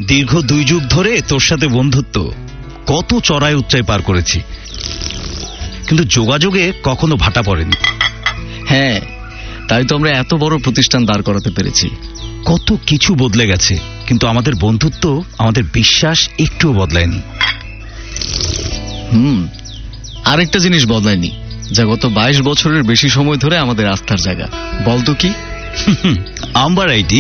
দীর্ঘ 2 যুগ ধরে তোর সাথে বন্ধুত্ব, কত চড়াই উচ্চাই পার করেছি, কিন্তু যোগাযোগে কখনো ভাটা পড়েনি। হ্যাঁ, তাই তো আমরা এত বড় প্রতিষ্ঠান দাঁড় করাতে পেরেছি। কত কিছু বদলে গেছে, কিন্তু আমাদের বন্ধুত্ব, আমাদের বিশ্বাস একটুও বদলায়নি। আরেকটা জিনিস বদলায়নি, যা গত 22 বছরের বেশি সময় ধরে আমাদের আস্থার জায়গা। বলতো কি? Amber IT.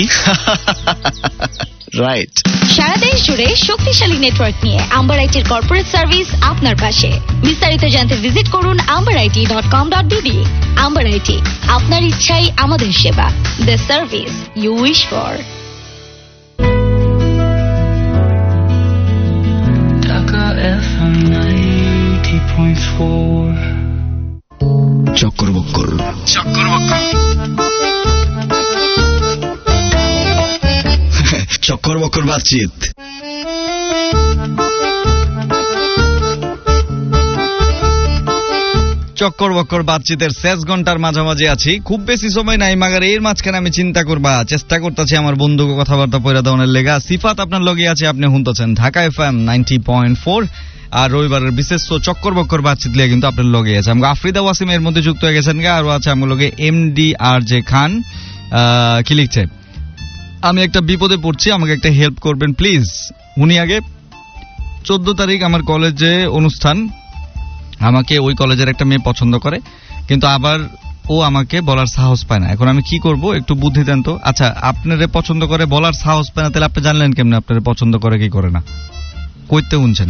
রাইট। সারা দেশ জুড়ে শক্তিশালী নেটওয়ার্ক নিয়ে আম্বার আইটির কর্পোরেট সার্ভিস আপনার পাশে। বিস্তারিত জানতে ভিজিট করুন ambarit.com.dd। আম্বার আইটি, আপনার ইচ্ছাই আমাদের সেবা। The service you wish for. চক্কর বক্কর চক্কর বক্কর বাতচিত। চক্কর বক্কর বাতচিতের শেষ ঘন্টার মাঝামাঝি আছি, খুব বেশি সময় নাই, মাগার এর মাঝখানে আমি চিন্তা করবা চেষ্টা করতেছি আমার বন্ধুকে কথাবার্তা পয়রা দেওয়ার লেগা। সিফাত আপনার লগে আছে, আপনি শুনতেছেন ঢাকা FM 90.4, আর রবিবারের বিশেষ চক্কর বক্কর বাতচিত লিয়ে কিন্তু আপনার লগে আছে আমাকে আফ্রিদা ওয়াসিম এর মধ্যে যুক্ত হয়ে গেছেন, আরো আছে আমার লগে MDRJ খান। কি লিখছে, আমি একটা বিপদে পড়ছি, আমাকে একটা হেল্প করবেন প্লিজ। উনি আগে 14 তারিখ আমার কলেজে অনুষ্ঠান, আমাকে ওই কলেজের একটা মেয়ে পছন্দ করে, কিন্তু আবার ও আমাকে বলার সাহস পায় না। এখন আমি কি করব, একটু বুদ্ধি দেন তো। আচ্ছা, আপনারে পছন্দ করে বলার সাহস পায় না, তাহলে আপনি জানলেন কেমনে আপনারে পছন্দ করে কি করে না? কইতে উনছেন,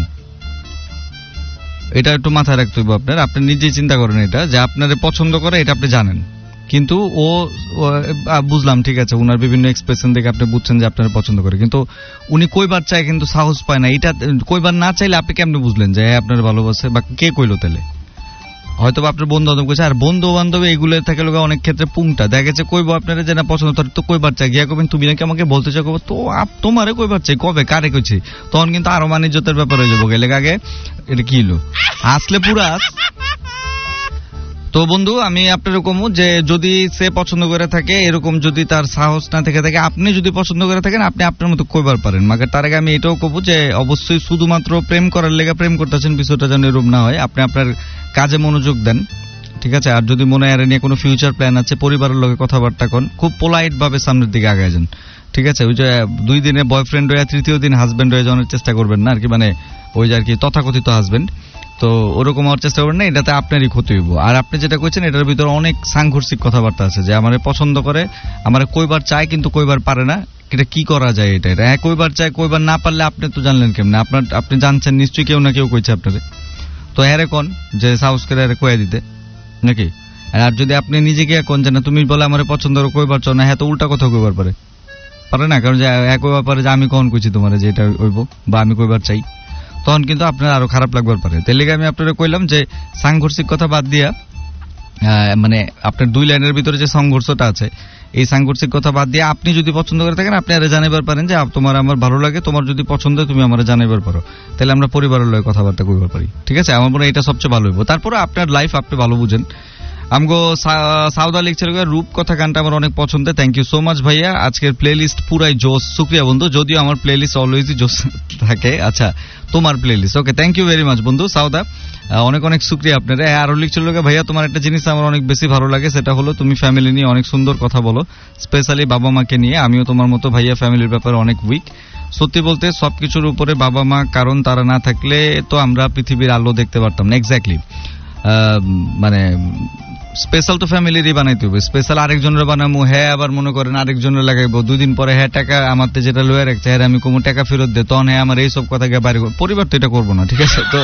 এটা একটু মাথায় রাখতে হবে আপনার। আপনি নিজেই চিন্তা করেন এটা, যে আপনারে পছন্দ করে এটা আপনি জানেন, কিন্তু ও বুঝলাম ঠিক আছে, উনার বিভিন্ন এক্সপ্রেশন দেখে আপনি বুঝছেন যে আপনার পছন্দ করে, কিন্তু উনি কইবার চায় কিন্তু সাহস পায় না। এটা কইবার না চাইলে আপনি কেমনে বুঝলেন যে আপনার ভালোবাসে, বা কে কইলো? তাহলে হয়তো আপনার বন্ধু বান্ধব কইছে, আর বন্ধু বান্ধব এগুলো থাকে লোক অনেক ক্ষেত্রে পুংটা দেখা গেছে কইবো আপনারা যে না পছন্দ, তো কইবার চাই গিয়া কবেন তুমি নাকি আমাকে বলতে চাও, তো তোমারে কইবার চাই, কবে কারে কইছি, তখন কিন্তু আরো মানিজ্যতের ব্যাপার হয়ে যাবো। গেলে আগে এটা কি হলো, আসলে পুরা। তো বন্ধু, আমি আপনার কমু যে যদি সে পছন্দ করে থাকে, এরকম যদি তার সাহস না থেকে থাকে, আপনি যদি পছন্দ করে থাকেন, আপনি আপনার মতো কইবার পারেন। মাকে তার আগে আমি এটাও কব যে অবশ্যই শুধুমাত্র প্রেম করার লেগে প্রেম করতেছেন, বিষয়টা যেন এরকম না হয়। আপনি আপনার কাজে মনোযোগ দেন, ঠিক আছে? আর যদি মনে হয় নিয়ে কোনো ফিউচার প্ল্যান আছে, পরিবারের লগে কথাবার্তা কন, খুব পোলাইট ভাবে সামনের দিকে আগায় যান, ঠিক আছে? ওই যে 2 দিনে বয়ফ্রেন্ড হয়ে 3য় দিন হাজবেন্ড হয়ে যাওয়ার চেষ্টা করবেন না আর কি, মানে ওই যে আর কি তথাকথিত হাজবেন্ড, তো ওরকম হওয়ার চেষ্টা করবেন না, এটাতে আপনারই ক্ষতি হইব। আর আপনি যেটা কইছেন এটার ভিতরে অনেক সাংঘর্ষিক কথাবার্তা আছে, যে আমারে পছন্দ করে, আমারে কইবার চায় কিন্তু কইবার পারে না, এটা কি করা যায়? এটা কইবার চায়, কইবার না পারলে আপনি তো জানলেন কেমনে? আপনি জানছেন নিশ্চয়ই, কেউ না কেউ কইছে আপনারে, তো হ্যারে কোন যে সাহস করে হ্যারে কয়ে দিতে নাকি? আর যদি আপনি নিজেকে কোন যে না তুমি বলে আমারে পছন্দ করে কইবার চাও না, হ্যাঁ তো উল্টা কথা কইবার পারে না, কারণ যে কইবার পারে যে আমি কখন কইছি তোমারে যে এটা হইব, বা আমি কইবার চাই, তখন কিন্তু আপনার আরো খারাপ লাগবার পারে। তাই লেগে আমি আপনারা কইলাম যে সাংঘর্ষিক কথা বাদ দিয়া, মানে আপনার 2 লাইনের ভিতরে যে সংঘর্ষটা আছে, এই সাংঘর্ষিক কথা বাদ দিয়ে আপনি যদি পছন্দ করে থাকেন, আপনি আরে জানাইবার পারেন যে তোমার আমার ভালো লাগে, তোমার যদি পছন্দ হয় তুমি আমারে জানাইবার পারো, তাহলে আমরা পরিবারের লগে কথাবার্তা কইবার পারি, ঠিক আছে? আমার মনে হয় এটা সবচেয়ে ভালো হইব। তারপরে আপনার লাইফ আপনি ভালো বুঝেন। আমগো সাউদা লিখছে রূপ কথা গানটা আমার অনেক পছন্দ, থ্যাংক ইউ সো মাচ ভাইয়া। আজকের প্লেলিস্ট পুরাই জোস, শুকরিয়া বন্ধু, যদিও আমার প্লেলিস্ট অলওয়েজই জোস থাকে। আচ্ছা, তোমার playlist, okay, thank you very much বন্ধু সাউদা, অনেক অনেক শুকরিয়া আপনারা। আরো লিখছিল ভাইয়া তোমার একটা জিনিস আমার অনেক বেশি ভালো লাগে, সেটা হলো তুমি ফ্যামিলি নিয়ে অনেক সুন্দর কথা বলো, স্পেশালি বাবা মাকে নিয়ে। আমিও তোমার মতো ভাইয়া ফ্যামিলির ব্যাপারে অনেক উইক, সত্যি বলতে সবকিছুর উপরে বাবা মা, কারণ তারা না থাকলে তো আমরা পৃথিবীর আলো দেখতে পারতাম না। এক্স্যাক্টলি, মানে স্পেশাল তো ফ্যামিলিরই বানাইতে হবে, স্পেশাল আরেকজনের বানাবো, হ্যাঁ আবার মনে করেন আরেকজনের লাগাইবো, 2 দিন পরে হ্যাঁ টাকা আমার যেটা লয়ে রাখছে, হ্যাঁ আমি কোনো টাকা ফেরত দে, তখন হ্যাঁ আমার এইসব কথা গিয়ে বাইরে, পরিবার তো এটা করবো না, ঠিক আছে? তো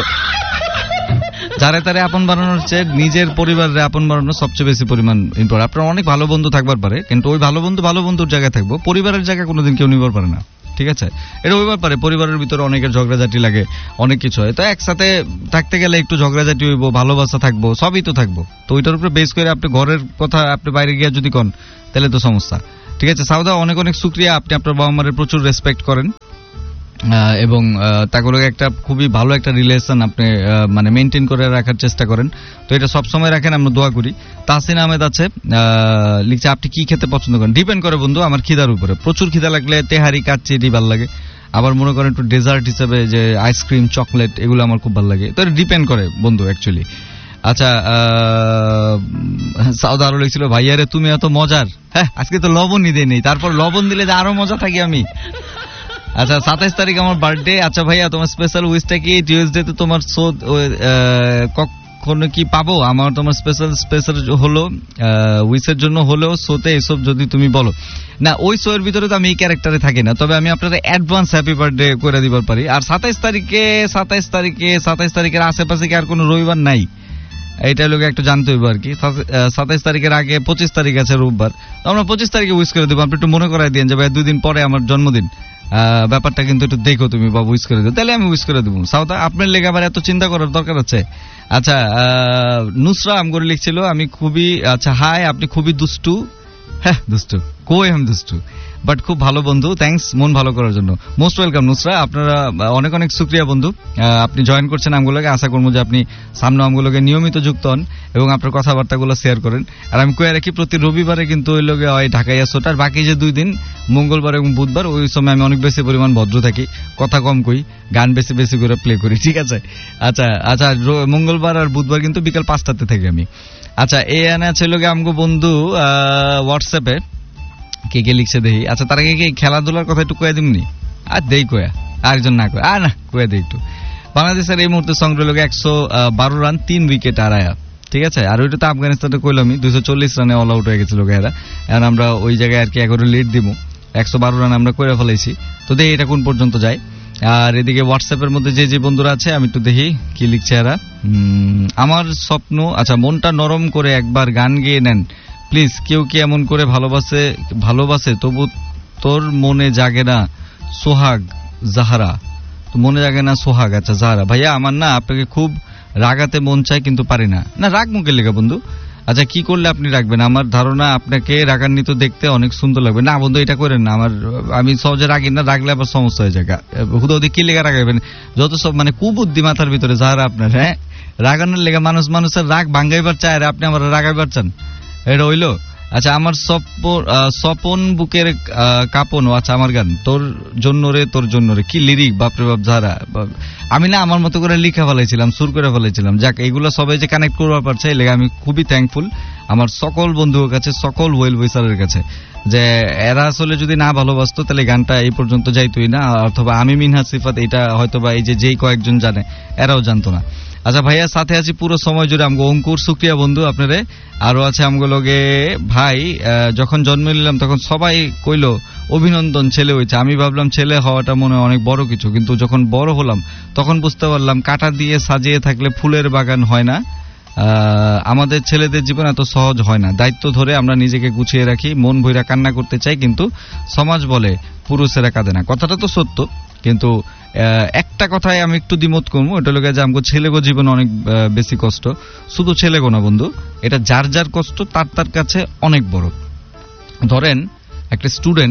যারে তারে আপন বানানোর চেয়ে নিজের পরিবারে আপন বানানো সবচেয়ে বেশি পরিমাণ ইম্পর্টেন্ট। আপনার অনেক ভালো বন্ধু থাকবার পারে, কিন্তু ওই ভালো বন্ধুর জায়গায় থাকবো, পরিবারের জায়গায় কোনোদিন কেউ নিবার পারে না, ঠিক আছে? এটা হইবার পারে পরিবারের ভিতরে অনেকের ঝগড়াঝাটি লাগে, অনেক কিছু হয়, তো একসাথে থাকতে গেলে একটু ঝগড়াঝাটি হইব, ভালোবাসা থাকবো, সবই তো থাকবো, তো ওইটার উপরে বেস করে আপনি ঘরের কথা আপনি বাইরে গিয়ে যদি কন, তাহলে তো সমস্যা, ঠিক আছে? সাউদা অনেক অনেক শুকরিয়া, আপনি আপনার বাবা মায়ের প্রচুর রেসপেক্ট করেন, এবং তাগুলোকে একটা খুবই ভালো একটা রিলেশন আপনি মানে মেনটেন করে রাখার চেষ্টা করেন, তো এটা সবসময় রাখেন, আমরা দোয়া করি। তাহসিন আহমেদ আছে, লিখছে আপনি কি খেতে পছন্দ করেন? ডিপেন্ড করে বন্ধু আমার খিদার উপরে, প্রচুর খিদা লাগলে তেহারি কাচ্চি এটি ভালো লাগে, আবার মনে করেন একটু ডেজার্ট হিসেবে যে আইসক্রিম চকলেট এগুলো আমার খুব ভালো লাগে। তো এটা ডিপেন্ড করে বন্ধু অ্যাকচুয়ালি। আচ্ছা সাউদ আরো লিখছিল ভাইয়ারে তুমি এত মজার, হ্যাঁ আজকে তো লবণই দেয় নেই, তারপর লবণ দিলে যে আরো মজা থাকি আমি। আচ্ছা 27 তারিখ আমার বার্থডে। আচ্ছা ভাইয়া তোমার স্পেশাল উইশটা কি? টিউসডে তে তোমার শো কখনো কি পাবো? আমার তোমার স্পেশাল হলো উইশের জন্য হলেও শোতে এসব যদি তুমি বলো না, ওই শো এর ভিতরে তো আমি এই ক্যারেক্টারে থাকি না, তবে আমি আপনাদের অ্যাডভান্স হ্যাপি বার্থডে করে দিবার পারি। আর 27 তারিখের আশেপাশে কি আর কোনো রবিবার নাই? এইটা লোক একটু জানতে হইব আর কি। 27 তারিখের আগে 25 তারিখ আছে রোববার, আমরা 25 তারিখে উইশ করে দেবো। আপনি একটু মনে করাই দিন যে ভাই 2 দিন পরে আমার জন্মদিন, ব্যাপারটা কিন্তু একটু দেখো তুমি বাবু, উইশ করে দেবো, তাহলে আমি উইশ করে দেবো। সাউদা আপনার লেগে আবার এত চিন্তা করার দরকার আছে? আচ্ছা নুসরা আমগরে লিখছিল আমি খুবই, আচ্ছা হাই আপনি খুবই দুষ্টু। হ্যাঁ দুষ্টু কই, আমি দুষ্টু বাট খুব ভালো বন্ধু, থ্যাঙ্কস মন ভালো করার জন্য। মোস্ট ওয়েলকাম নুসরা, আপনারা অনেক অনেক শুকরিয়া বন্ধু, আপনি জয়েন করছেন আমগুলোকে। আশা করবো যে আপনি সামনে আমগুলোকে নিয়মিত যুক্ত হন এবং আপনার কথাবার্তাগুলো শেয়ার করেন। আর আমি কয়ে রাখি প্রতি রবিবারে কিন্তু ওই লোকে হয় ঢাকায় আসোটার, বাকি যে 2 দিন মঙ্গলবার এবং বুধবার ওই সময় আমি অনেক বেশি পরিমাণ ভদ্র থাকি, কথা কম কই, গান বেশি বেশি করে প্লে করি, ঠিক আছে? আচ্ছা আচ্ছা মঙ্গলবার আর বুধবার কিন্তু বিকাল 5টাতে থাকি আমি। আচ্ছা এই আনা আছে লোকে আমগো বন্ধু হোয়াটসঅ্যাপে কে কে লিখছে দেখি। আচ্ছা তার আগে কি খেলাধুলার কথা একটু কয়ে দিমনি? আর দেই কয়া আরেকজন না কয়ে না কয়ে দেই একটু। বাংলাদেশের এই মুহূর্তে সংগ্রহ লোক 112 রান 3 উইকেট আড়ায়া, ঠিক আছে? আর ওইটা তো আফগানিস্তানে কইলামই 240 রানে অল আউট হয়ে গেছিল এরা, এখন আমরা ওই জায়গায় আর কি 11 লিড দিব, 112 রান আমরা করে ফেলাইছি। তো দেখি এটা কোন পর্যন্ত যায়। আর এদিকে হোয়াটসঅ্যাপের মধ্যে যে বন্ধুরা আছে আমি একটু দেখি কি লিখছে এরা। আমার স্বপ্ন, আচ্ছা মনটা নরম করে একবার গান গেয়ে নেন প্লিজ, কেউ কি এমন করে ভালোবাসে তবু তোর মনে জাগে না সোহাগ জাহারা, তো মনে জাগে না সোহাগ। আচ্ছা জাহারা ভাইয়া আমার না আপনাকে খুব রাগাতে মন চায় কিন্তু পারি না। না রাগ মুখে লেখা বন্ধু। আচ্ছা কি করলে আপনি রাখবেন? আমার ধারণা আপনাকে রাগান্বিত দেখতে অনেক সুন্দর লাগবে। না বন্ধু এটা করেন না, আমি সহজে রাগি না, রাগলে আবার সমস্যা হয়ে যায়। হুদৌদি কি লেখা রাগাবেন? যত সব মানে কুবুদ্ধি মাথার ভিতরে যারা আপনার, হ্যাঁ রাগানোর লেগে মানুষের রাগ ভাঙ্গাইবার চায়, আর আপনি আমার রাগাইবার চান, এটা হইলো? আচ্ছা আমার স্বপন বুকের কাপন, আচ্ছা আমার গান তোর জন্য রে কি লিরিক, বাপরে বাপ যারা আমি না আমার মতো করে লিখা ফেলাইছিলাম, সুর করে ফেলাইছিলাম। যাক এইগুলো সবাই যে কানেক্ট করবার পারছে এই লেগে আমি খুবই থ্যাঙ্কফুল আমার সকল বন্ধুদের কাছে, সকল ওয়েল উইসারের কাছে, যে এরা আসলে যদি না ভালোবাসতো তাহলে গানটা এই পর্যন্ত যাইতোই না, অথবা আমি মিনহাজ সিফাত এটা হয়তোবা এই যেই কয়েকজন জানে এরাও জানতো না। আচ্ছা ভাইয়া সাথে আছি পুরো সময় জুড়ে আমগো অঙ্কুর, শুক্রিয়া বন্ধু আপনারে। আরো আছে আমগো লগে ভাই, যখন জন্ম নিলাম তখন সবাই কইলো অভিনন্দন ছেলে হয়েছে, আমি ভাবলাম ছেলে হওয়াটা মনে হয় অনেক বড় কিছু, কিন্তু যখন বড় হলাম তখন বুঝতে পারলাম কাঁটা দিয়ে সাজিয়ে থাকলে ফুলের বাগান হয় না। আমাদের ছেলেদের জীবন এত সহজ হয় না, দায়িত্ব ধরে আমরা নিজেকে গুছিয়ে রাখি, মন ভৈরা কান্না করতে চাই কিন্তু সমাজ বলে পুরুষেরা কাঁদে না। কথাটা তো সত্য, কিন্তু একটা কথায় আমি একটু দ্বিমত করবো, এটা লোকে যে আমগো ছেলেগো জীবন অনেক বেশি কষ্ট। শুধু ছেলেগো না বন্ধু, এটা যার যার কষ্ট তার কাছে অনেক বড়। ধরেন একটা স্টুডেন্ট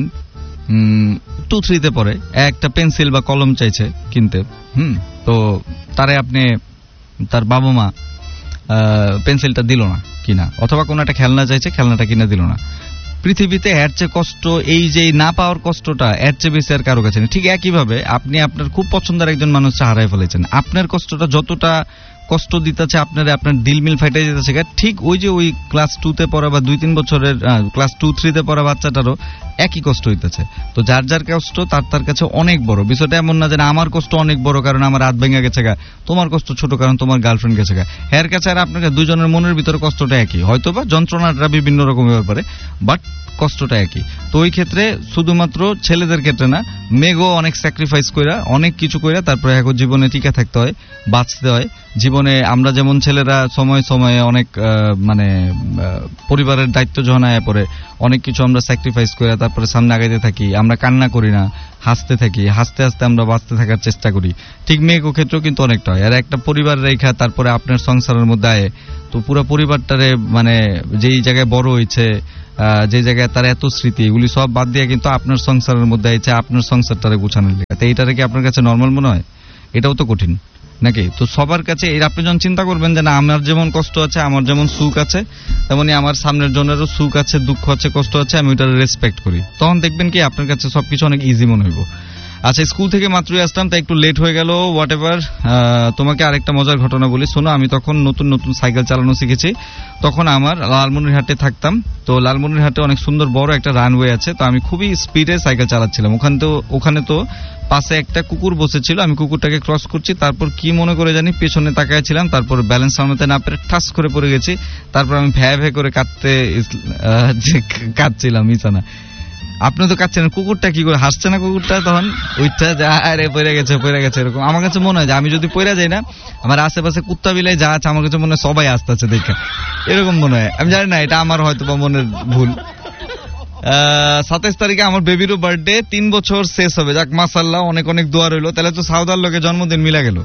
2-3-তে পড়ে, একটা পেন্সিল বা কলম চাইছে কিনতে, তো তারে আপনি তার বাবা মা পেন্সিলটা দিল না কিনা, অথবা কোনো একটা খেলনা চাইছে খেলনাটা কিনে দিল না। পৃথিবীতে এর চেয়ে কষ্ট, এই যে না পাওয়ার কষ্টটা এর চেয়ে বেশি আর কারো কাছে নেই। ঠিক একইভাবে আপনি আপনার খুব পছন্দের একজন মানুষকে হারাই ফেলেছেন, আপনার কষ্টটা যতটা কষ্ট দিতেছে আপনার দিল মিল ফাইটাই যেতেছে, ঠিক ওই যে ওই ক্লাস 2-তে পড়া বা 2-3 বছরের ক্লাস 2-3-তে পড়া বাচ্চাটারও একই কষ্ট হইতেছে। তো যার যার কষ্ট তার কাছে অনেক বড়। বিষয়টা এমন না যে আমার কষ্ট অনেক বড় কারণ আমার হাত ভেঙে গেছে গা, তোমার কষ্ট ছোট কারণ তোমার গার্লফ্রেন্ড গেছে গা। এর কাছে আর আপনার দুজনের মনের ভিতরে কষ্টটা একই, হয়তোবা যন্ত্রণাটা বিভিন্ন রকম ব্যাপারে, বাট কষ্টটা একই। তো ওই ক্ষেত্রে শুধুমাত্র ছেলেদের ক্ষেত্রে না, মেয়েও অনেক স্যাক্রিফাইস কইরা অনেক কিছু কইরা তারপরে এখন জীবনে টিকে থাকতে হয়, বাঁচতে হয়। জীবনে আমরা যেমন ছেলেরা সময়ে সময়ে অনেক মানে পরিবারের দায়িত্ব যখন আয়া পড়ে অনেক কিছু আমরা স্যাক্রিফাইস করে তারপরে সামনে আগাইতে থাকি, আমরা কান্না করি না, হাসতে থাকি, হাসতে হাসতে আমরা বাঁচতে থাকার চেষ্টা করি। ঠিক মেয়েকো ক্ষেত্রেও কিন্তু অনেকটা হয়। আর একটা পরিবার রেখা তারপরে আপনার সংসারের মধ্যে আয়ে, তো পুরো পরিবারটারে মানে যেই জায়গায় বড় হয়েছে, যে জায়গায় তার এত স্মৃতি, এগুলি সব বাদ দিয়ে কিন্তু আপনার সংসারের মধ্যে আইছে আপনার সংসারটারে গুছানোর লেগে। তো এইটারে কি আপনার কাছে নর্মাল মনে হয়? এটাও তো কঠিন নাকি? তো সবার কাছে আপনি যখন চিন্তা করবেন যে না আমার যেমন কষ্ট আছে, আমার যেমন সুখ আছে, তেমনি আমার সামনের জনেরও সুখ আছে, দুঃখ আছে, কষ্ট আছে, আমি ওইটার রেসপেক্ট করি, তখন দেখবেন কি আপনার কাছে সবকিছু অনেক ইজি মনে হইব। আচ্ছা, স্কুল থেকে মাত্রই আসলাম, তাই একটু লেট হয়ে গেল, হোয়াট এভার। তোমাকে আরেকটা মজার ঘটনা বলি, শোনো। আমি তখন নতুন নতুন সাইকেল চালানো শিখেছি। তখন আমার লালমনিরহাটে থাকতাম, তো লালমনিরহাটে অনেক সুন্দর বড় একটা রানওয়ে আছে, তো আমি খুবই স্পিডে সাইকেল চালাচ্ছিলাম। ওখানে তো পাশে একটা কুকুর বসেছিল, আমি কুকুরটাকে ক্রস করছি, তারপর কি মনে করে জানি পেছনে তাকাইছিলাম, তারপর ব্যালেন্স সামলাতে না পেরে ঠাস করে পড়ে গেছি। তারপর আমি ভ্যা করে কাঁদছিলাম বিছানা। আপনি তো কাচ্ছেন, কুকুরটা কি করে হাসছে না? কুকুরটা তখন ওইটা যা আরে পড়ে গেছে এরকম। আমার কাছে মনে হয় যে আমি যদি পড়ে যাই না, আমার আশেপাশে কুত্তা বিলাই যা আছে আমার কাছে মনে হয় সবাই আসতে আছে দেখে, এরকম মনে হয়। আমি জানি না, এটা আমার হয়তো বা মনের ভুল। 27 তারিখে আমার বেবিরও বার্থডে, 3 বছর শেষ হবে। যাক মাশাআল্লাহ, অনেক অনেক দোয়া রইলো। তাহলে তো সাউদার লোকে জন্মদিন মিলা গেল।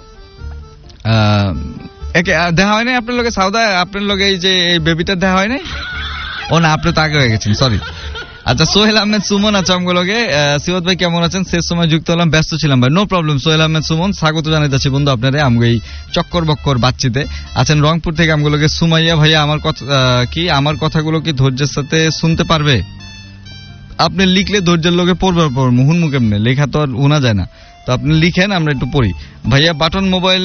দেখা হয় নাই আপনার লোকে? সাউদা আপনার লোকে এই যে এই বেবিটার দেখা হয় নাই? ও না, আপনি তো আগে হয়ে গেছেন, সরি। আচ্ছা, সোহেল আহমেদ সুমন আছে আমগুলোকে। সিওত ভাই কেমন আছেন? শেষ সময় যুক্ত হলাম, ব্যস্ত ছিলাম ভাই। নো প্রবলেম সোহেল আহমেদ সুমন, স্বাগত জানাইতেছি বন্ধু আপনারে আমগো এই চক্কর বক্কর বাচ্চিতে। আছেন রংপুর থেকে আমগুলোকে সুমাইয়া ভাইয়া, আমার কথাগুলো কি ধৈর্যের সাথে শুনতে পারবে? আপনি লিখলে ধৈর্যের লোকে পড়বে, হুনমু কেমনে, লেখা তো আর উনা যায় না, তো আপনি লিখেন, আমরা একটু পড়ি। ভাইয়া বাটন মোবাইল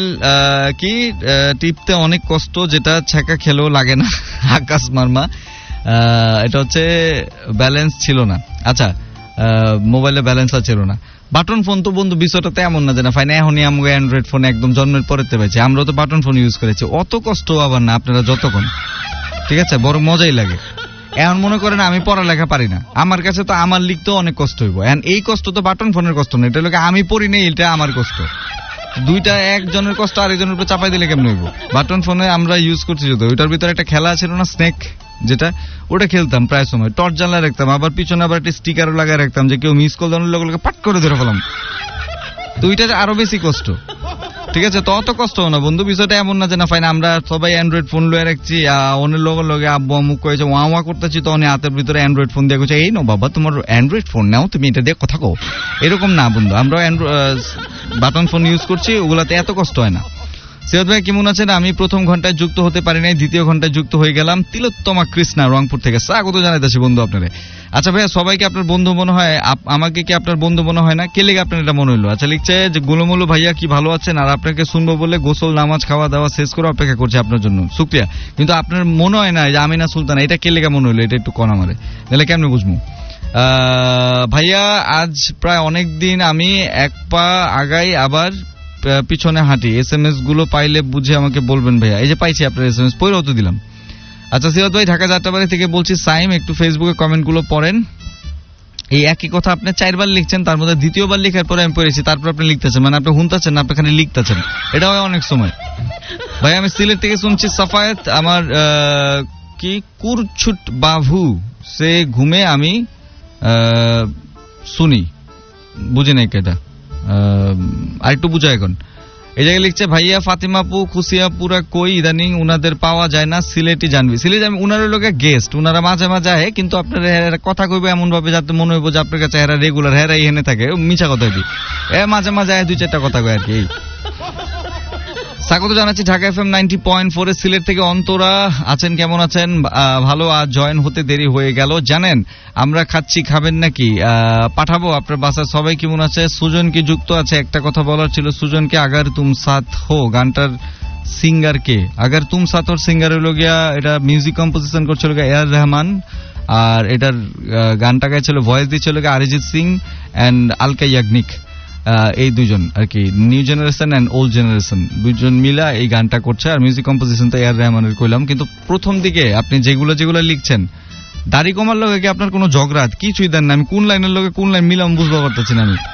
টিপতে অনেক কষ্ট, যেটা ছ্যাঁকা খেলেও লাগে না। আকাশ মার্মা, এটা হচ্ছে ব্যালেন্স ছিল না। আচ্ছা, মোবাইলে ব্যালেন্স ছিল না। বাটন ফোন তো বন্ধু বিষয়টা তো এমন না যে না ফাইন, এখনই আমাকে অ্যান্ড্রয়েড ফোন একদম জন্মের পরেতে পাইছি। আমরাও তো বাটন ফোন ইউজ করেছি, অত কষ্ট আবার না আপনারা যতক্ষণ, ঠিক আছে, বড় মজাই লাগে। এখন মনে করেন আমি পড়ালেখা পারি না, আমার কাছে তো আমার লিখতেও অনেক কষ্ট হইব। এখন এই কষ্ট তো বাটন ফোনের কষ্ট না, এটা লোকে আমি পড়ি নেই, এটা আমার কষ্ট। দুইটা একজনের কষ্ট আরেকজনের উপর চাপাই দিলে কেমন হইব? বাটন ফোনে আমরা ইউজ করছি যত, ওইটার ভিতরে একটা খেলা ছিল না, স্নেক, যেটা ওটা খেলতাম প্রায় সময়। টর্চ জ্বালা রাখতাম, আবার পিছনে আবার একটা স্টিকারও লাগায় রাখতাম, যে কেউ মিস কল দেওয়ার লোক পাট করে ধরে ফেলাম। তো ওইটা আরো বেশি কষ্ট, ঠিক আছে? তো অত কষ্ট না বন্ধু, বিষয়টা এমন না যে না ফাইন আমরা সবাই অ্যান্ড্রয়েড ফোন লয়ে রাখছি, অনেক লগে আব্বু আম্মু কয়েছে ওয়া করতেছি, তো অনেক হাতের ভিতরে অ্যান্ড্রয়েড ফোন দিয়ে কইছে এই নো বাবা তোমার অ্যান্ড্রয়েড ফোন নাও, তুমি এটা দিয়ে কথা কও, এরকম না বন্ধু। আমরা বাটন ফোন ইউজ করছি, ওগুলাতে এত কষ্ট হয় না। সৈয়দ ভাই কেমন আছেন? আমি প্রথম ঘন্টায় যুক্ত হতে পারি নাই, দ্বিতীয় ঘন্টায় যুক্ত হয়ে গেলাম। তিলোত্তমা কৃষ্ণা রংপুর থেকে স্বাগত জানাইতেছি বন্ধু আপনারে। আচ্ছা ভাইয়া, সবাইকে আপনার বন্ধু মনে হয়, আমাকে কি আপনার বন্ধু মনে হয় না? কে লেগে আপনার এটা মনে হইলো? আচ্ছা, লিখছে যে গোলমুলু ভাইয়া কি ভালো আছেন, আর আপনাকে শুনবো বলে গোসল নামাজ খাওয়া দাওয়া শেষ করে অপেক্ষা করছে আপনার জন্য, শুকরিয়া। কিন্তু আপনার মনে হয় না যে আমিনা সুলতানা, এটা কে লেগে মনে হইলো? এটা একটু কন আমারে, তাহলে কেমনে বুঝবো? ভাইয়া আজ প্রায় অনেক দিন আমি এক পা আগাই আবার পিছনে হাঁটি, SMS গুলো পাইলে বুঝে আমাকে বলবেন ভাইয়া। এই যে পাইছি আপনার SMS, পড়েও তো দিলাম। আচ্ছা সিরাত ভাই ঢাকা যাত্রাবাড়ি থেকে বলছি, সাইম একটু ফেসবুকে কমেন্ট গুলো পড়েন। এই একই কথা আপনি 4 বার লিখছেন, তার মধ্যে দ্বিতীয়বার লেখার পরে আমি পড়েছি, তারপর আপনি লিখতেছেন, মানে আপনি হুনতাছেন না, আপনি খালি লিখতেছেন, এটা হয় অনেক সময়। ভাই আমি সিলেট থেকে শুনছি সাফায়েত, আমার কি কুরছুট বাভু সে ঘুমে আমি শুনি, বুঝি নাই কেটা, আর একটু বুঝা এখন। এই জায়গায় লিখছে ভাইয়া ফাতিমাপু খুশিয়াপুরা কই ইদানিং উনাদের পাওয়া যায় না, সিলেটি জানবি। সিলেট আমি উনার লোকে গেস্ট, উনারা মাঝে মাঝে আহে, কিন্তু আপনার কথা কইবে এমন ভাবে যাতে মনে হইব যে আপনার কাছে হেরা রেগুলার, হেরা এখানে থাকে, মিছা কথা দি মাঝে মাঝে আয় 2-4টা কথা কয় আর কি। স্বাগত জানাচ্ছি ঢাকা FM 90.4 সিলেট থেকে। অন্তরা আছেন, কেমন আছেন? ভালো। আজ জয়েন হতে দেরি হয়ে গেল জানেন, আমরা খাচ্ছি, খাবেন নাকি? পাঠাবো আপনার বাসায়। সবাই কেমন আছে? সুজন কি যুক্ত আছে? একটা কথা বলার ছিল সুজনকে, আগার তুম সাথ হো গানটার সিঙ্গার কে? আগার তুম সাথ ওর সিঙ্গার হইল গিয়া, এটা মিউজিক কম্পোজিশন করছিল এআর রহমান, আর এটার গানটা গাইছিল, ভয়েস দিয়েছিল অরিজিৎ সিং অ্যান্ড আলকা ইয়াগনিক। এই দুজন আর কি, new generation and old generation, দুজন মিলা এই গানটা করছে। আর মিউজিক কম্পোজিশন তো এআর রহমানের কইলাম। কিন্তু প্রথম দিকে আপনি যেগুলো লিখছেন, দাড়ি কমার লগে কি আপনার কোনো ঝগড়া কিছুই দেন না, আমি কোন লাইনের লগে কোন লাইন মিলাম বুঝতে পারতেছি না আমি।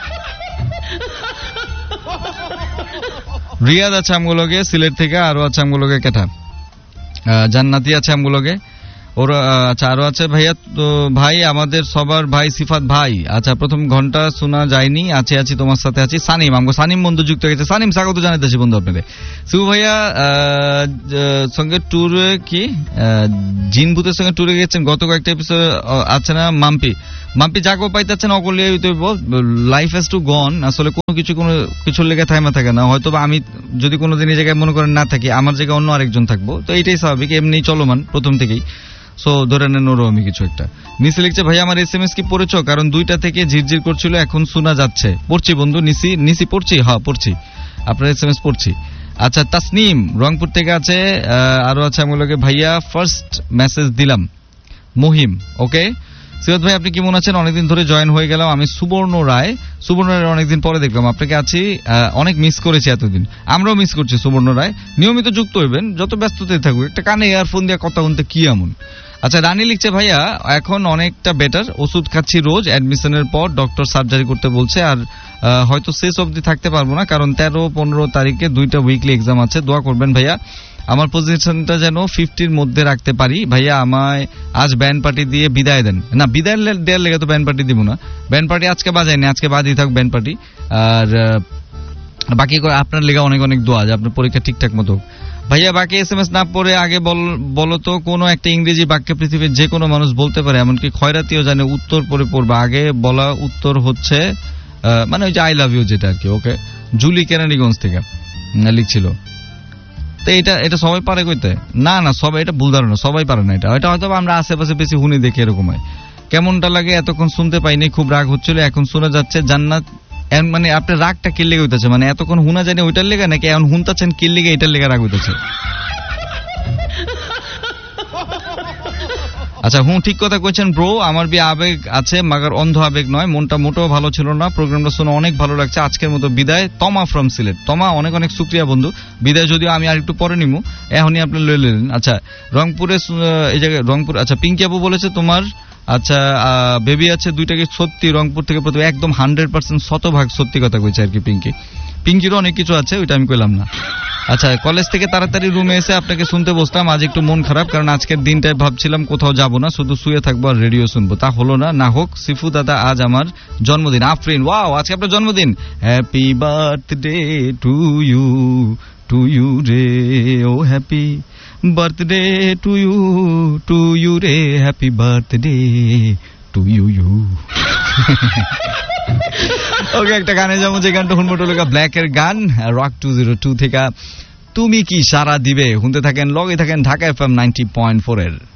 রিয়াদ আছে আমগুলোকে সিলেট থেকে, আরো আছে আমগুলোকে কেটা, জান্নাতি আছে আমগুলোকে ওরা। আচ্ছা আরো আছে ভাইয়া, তো ভাই আমাদের সবার ভাই সিফাত ভাই। আচ্ছা প্রথম ঘন্টা শোনা যায়নি, আছি তোমার সাথে আছি। সানিম, আমগো সানিম বন্ধু যুক্ত হয়েছে। সানিম স্বাগত জানাইতেছি বন্ধু আপনাদের। শিবু ভাইয়া সঙ্গে ট্যুরে কি জিন ভূতের সঙ্গে ট্যুরে গেছেন, গত কয়েকটা এপিসোড আছে না? মাম্পি জাগো পাইতেছেন অকলে লাইফ হ্যাজ টু গন। আসলে কোনো কিছুর লেগে থাইমা থাকে না। হয়তো আমি যদি কোনোদিন এই জায়গায় মনে করেন না থাকি, আমার জায়গায় অন্য আরেকজন থাকবো, তো এইটাই স্বাভাবিক, এমনি চলমান প্রথম থেকেই। সো ধরে নেন ওরকমই কিছু একটা। নিসি লিখছে ভাই আমার SMS কি পড়েছো? কারণ 2টা থেকে ঝিরঝির করছিল, এখন শোনা যাচ্ছে। পড়ছি বন্ধু। নিসি পড়ছি, হ্যাঁ পড়ছি, আপনার SMS পড়ছি। আচ্ছা তাসনিম রংপুর থেকে আছে, আরো আছে আমগুলোকে ভাইয়া ফার্স্ট মেসেজ দিলাম। মহিম ওকে। সিরাজ ভাই আপনি কেমন আছেন? অনেকদিন ধরে জয়েন হয়ে গেলাম। আমি সুবর্ণ রায় অনেকদিন পরে দেখলাম আপনাকে, আছি অনেক মিস করেছি এতদিন। আমরাও মিস করছি সুবর্ণ রায়। নিয়মিত যুক্ত হইবেন, যত ব্যস্ততায় থাকুক, একটা কানে ইয়ারফোন দিয়ে কথা বলতে কি এমন। আচ্ছা রানী লিখছে ভাইয়া এখন অনেকটা বেটার, ওষুধ খাচ্ছি রোজ, অ্যাডমিশনের পর ডক্টর সার্জারি করতে বলছে, আর হয়তো শেষ অবধি থাকতে পারবো না, কারণ 13-15 তারিখে 2টা উইকলি এক্সাম আছে। দোয়া করবেন ভাইয়া আমার পজিশনটা যেন 50-র মধ্যে রাখতে পারি। ভাইয়া আমায় আজ ব্যান্ড পার্টি দিয়ে বিদায় দেন। না, বিদায় দেওয়ার লেগে তো ব্যান্ড পার্টি দিব না, ব্যান্ড পার্টি আজকে বাজায়নি, আজকে বাদই থাক ব্যান্ড পার্টি। আর বাকি আপনার লেগে অনেক অনেক দোয়া যে আপনার পরীক্ষা ঠিকঠাক মতো। ভাইয়া বাকি SMS না পড়ে আগে বলো তো কোনো একটা ইংরেজি বাক্য পৃথিবীর যে কোনো মানুষ বলতে পারে, এমনকি খয়রাতিও জানে, উত্তর পরে পড়বা। আগে বলা উত্তর হচ্ছে মানে ওই যে আই লাভ ইউ যেটা আর কি। ওকে, জুলি কেরানীগঞ্জ থেকে লিখছিল। তো এটা সবাই পারে কইতে? না সবাই, এটা ভুল ধারণা, সবাই পারে না এটা হয়তো আমরা আশেপাশে বেশি শুনি দেখি এরকম হয়। কেমনটা লাগে এতক্ষণ শুনতে পাইনি, খুব রাগ হচ্ছিল, এখন শোনা যাচ্ছে জান্নাত। মানে আপনার রাগটা কি লেগে হইতেছে? মানে এতক্ষণ হুনা জানি ওইটার লেগে, নাকি এখন হুনতাছেন কি লেগে এটার লেগে রাগ হইতেছে? আচ্ছা ঠিক কথা কইছেন ব্রো, আমার বি আবেগ আছে মাগার অন্ধ আবেগ নয়। মনটা মোটেও ভালো ছিল না, প্রোগ্রামটা শুনে অনেক ভালো লাগছে। আজকের মতো বিদায়। তমা ফ্রম সিলেট। তমা অনেক অনেক শুকরিয়া বন্ধু, বিদায় যদিও আমি আর একটু পরে নিমু, এখনই আপনি লয়ে নিলেন। আচ্ছা রংপুরে এই জায়গায় রংপুর। আচ্ছা পিঙ্কি আপু বলেছে তোমার আচ্ছা বেবি আছে 2টা কি সত্যি? রংপুর থেকে প্রথমে একদম 100% শতভাগ সত্যি কথা কইছে আর কি পিঙ্কিরও অনেক কিছু আছে, ওইটা আমি কইলাম না। আচ্ছা কলেজ থেকে তাড়াতাড়ি রুমে এসে আপনাকে শুনতে বসলাম। আজ একটু মন খারাপ, কারণ আজকের দিনটায় ভাবছিলাম কোথাও যাব না, শুধু শুয়ে থাকবো আর রেডিও শুনবো। তা হলো না, না হোক। সিফু দাদা আজ আমার জন্মদিন। আফরিন ওয়াও, আজকে আপনার জন্মদিন। হ্যাপি বার্থডে টু ইউ রে, ও হ্যাপি বার্থডে টু ইউ রে, হ্যাপি বার্থডে টু ইউ। ওকে একটা গানে যাবো, যে গানটা হুনমোটো লেখা ব্ল্যাকের গান, রক 202 থেকে তুমি কি সারা দিবে। শুনতে থাকেন, লগে থাকেন ঢাকা FM 90.4 এর।